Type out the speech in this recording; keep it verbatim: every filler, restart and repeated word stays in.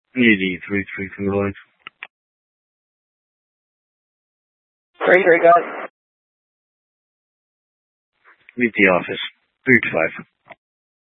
E D three three two line. Three three guys. Meet the office. Three five.